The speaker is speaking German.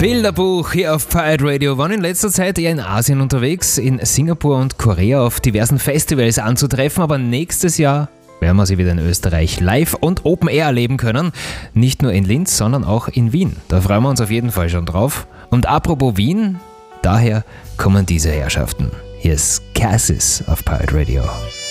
Bilderbuch hier auf Pirate Radio. Waren in letzter Zeit eher in Asien unterwegs, in Singapur und Korea auf diversen Festivals anzutreffen, aber nächstes Jahr werden wir sie wieder in Österreich live und Open Air erleben können. Nicht nur in Linz, sondern auch in Wien. Da freuen wir uns auf jeden Fall schon drauf. Und apropos Wien, daher kommen diese Herrschaften. Hier ist Cassis auf Pirate Radio.